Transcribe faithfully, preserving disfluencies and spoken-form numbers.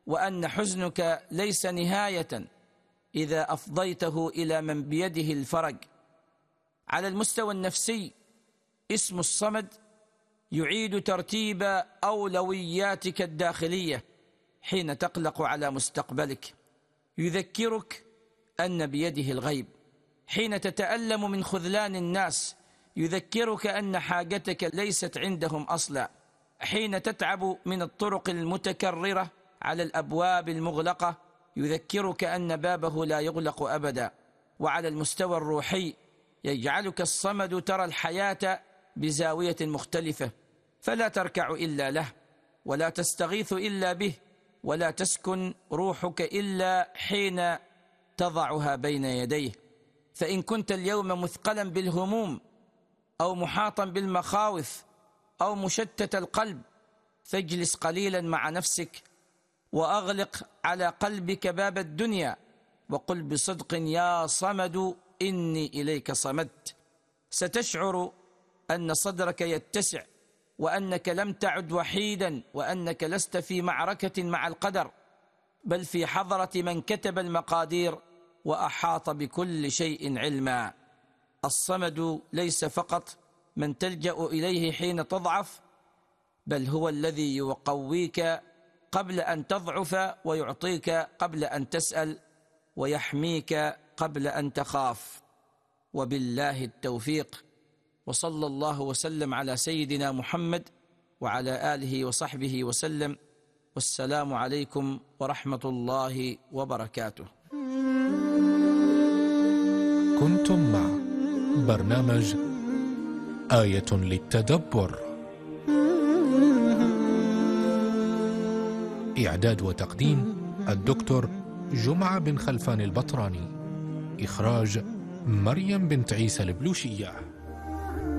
وأن حزنك ليس نهاية إذا أفضيته إلى من بيده الفرج. على المستوى النفسي، اسم الصمد يعيد ترتيب أولوياتك الداخلية حين تقلق على مستقبلك، يذكرك أن بيده الغيب. حين تتألم من خذلان الناس يذكرك أن حاجتك ليست عندهم أصلا. حين تتعب من الطرق المتكررة على الأبواب المغلقة يذكرك أن بابه لا يغلق أبدا. وعلى المستوى الروحي يجعلك الصمد ترى الحياة بزاوية مختلفة، فلا تركع إلا له، ولا تستغيث إلا به، ولا تسكن روحك إلا حين تضعها بين يديه. فإن كنت اليوم مثقلا بالهموم أو محاطا بالمخاوف أو مشتت القلب، فاجلس قليلا مع نفسك وأغلق على قلبك باب الدنيا وقل بصدق: يا صمد إني إليك صمدت. ستشعر أن صدرك يتسع، وأنك لم تعد وحيدا، وأنك لست في معركة مع القدر، بل في حضرة من كتب المقادير وأحاط بكل شيء علما. الصمد ليس فقط من تلجأ إليه حين تضعف، بل هو الذي يقويك قبل أن تضعف، ويعطيك قبل أن تسأل، ويحميك قبل أن تخاف. وبالله التوفيق، وصلى الله وسلم على سيدنا محمد وعلى آله وصحبه وسلم، والسلام عليكم ورحمة الله وبركاته. كنتم مع برنامج آية للتدبر، إعداد وتقديم الدكتور جمعة بن خلفان البطراني، إخراج مريم بنت عيسى البلوشية.